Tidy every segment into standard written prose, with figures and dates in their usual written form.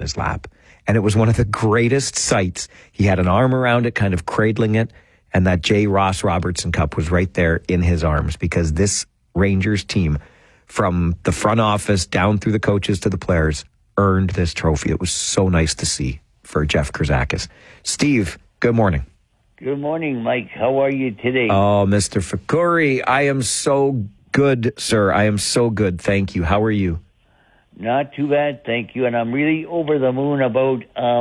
his lap. And it was one of the greatest sights. He had an arm around it, kind of cradling it, and that J. Ross Robertson Cup was right there in his arms, because this Rangers team, from the front office down through the coaches to the players, earned this trophy. It was so nice to see for Jeff Krzakis. Steve, good morning. Good morning, Mike. How are you today? Oh, Mr. Fakuri, I am so good, sir. I am so good. Thank you. How are you? Not too bad, thank you. And I'm really over the moon about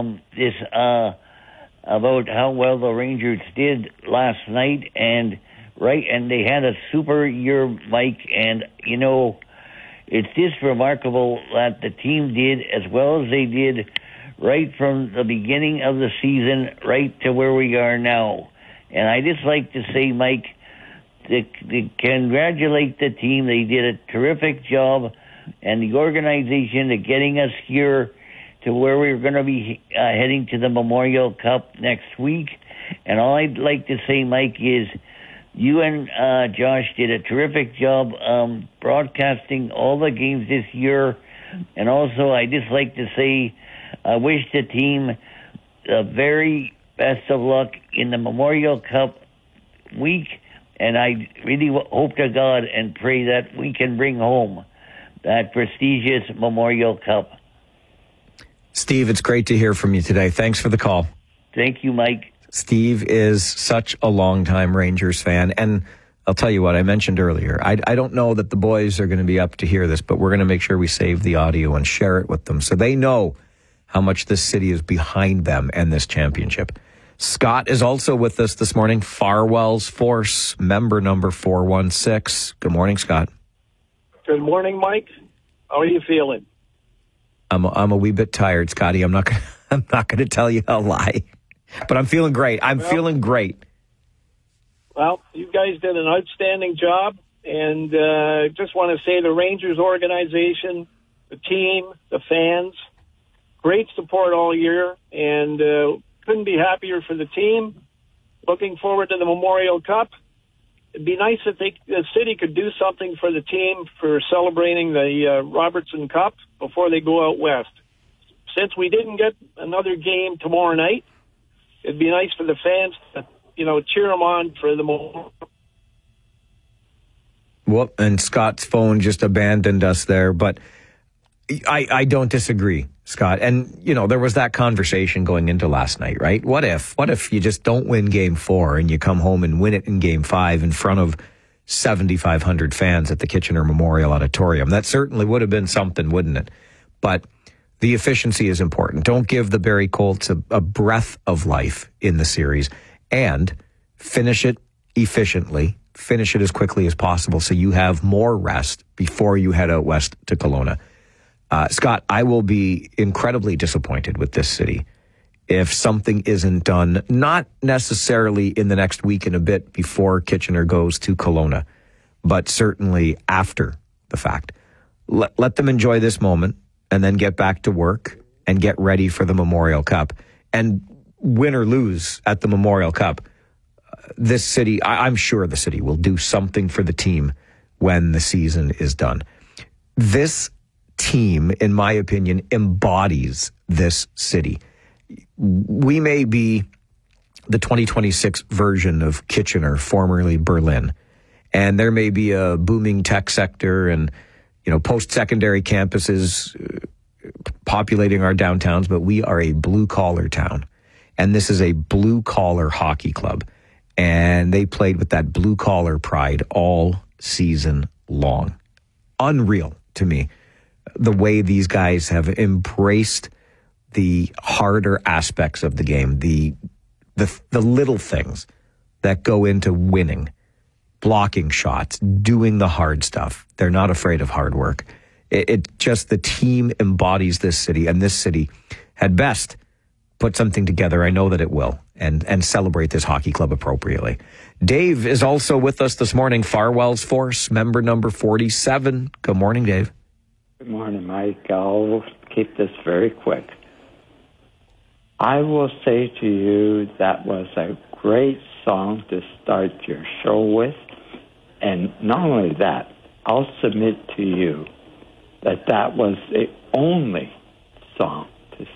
about how well the Rangers did last night, and they had a super year, Mike. And you know, it's just remarkable that the team did as well as they did, right from the beginning of the season right to where we are now. And I just like to say, Mike, to congratulate the team. They did a terrific job, and the organization to getting us here to where we're going to be heading to the Memorial Cup next week. And all I'd like to say, Mike, is you and Josh did a terrific job broadcasting all the games this year. And also, I just like to say, I wish the team the very best of luck in the Memorial Cup week. And I really hope to God and pray that we can bring home that prestigious Memorial Cup. Steve, it's great to hear from you today. Thanks for the call. Thank you, Mike. Steve is such a longtime Rangers fan. And I'll tell you what, I mentioned earlier, I don't know that the boys are going to be up to hear this, but we're going to make sure we save the audio and share it with them so they know how much this city is behind them and this championship. Scott is also with us this morning, Farwell's Force, member number 416. Good morning, Scott. Good morning, Mike. How are you feeling? I'm a wee bit tired, Scotty. I'm not going to tell you a lie, but I'm feeling great. Feeling great. Well, you guys did an outstanding job, and just want to say the Rangers organization, the team, the fans, great support all year, and couldn't be happier for the team. Looking forward to the Memorial Cup. It'd be nice if the city could do something for the team for celebrating the Robertson Cup before they go out west. Since we didn't get another game tomorrow night, it'd be nice for the fans to, cheer them on for the Memorial. Well, and Scott's phone just abandoned us there, but I don't disagree, Scott. And, there was that conversation going into last night, right? What if you just don't win game 4 and you come home and win it in game 5 in front of 7,500 fans at the Kitchener Memorial Auditorium? That certainly would have been something, wouldn't it? But the efficiency is important. Don't give the Barrie Colts a breath of life in the series, and finish it efficiently. Finish it as quickly as possible so you have more rest before you head out west to Kelowna. Scott, I will be incredibly disappointed with this city if something isn't done, not necessarily in the next week and a bit before Kitchener goes to Kelowna, but certainly after the fact. Let them enjoy this moment and then get back to work and get ready for the Memorial Cup. And win or lose at the Memorial Cup, this city, I'm sure the city will do something for the team when the season is done. This team, in my opinion, embodies this city. We may be the 2026 version of Kitchener, formerly Berlin, and there may be a booming tech sector and post-secondary campuses populating our downtowns, but we are a blue-collar town, and this is a blue-collar hockey club, and they played with that blue-collar pride all season long. Unreal to me, the way these guys have embraced the harder aspects of the game, the little things that go into winning, blocking shots, doing the hard stuff. They're not afraid of hard work. It just, the team embodies this city, and this city had best put something together. I know that it will, and celebrate this hockey club appropriately. Dave is also with us this morning, Farwell's Force, member number 47. Good morning, Dave. Good morning, Mike. I'll keep this very quick. I will say to you that was a great song to start your show with. And not only that, I'll submit to you that was the only song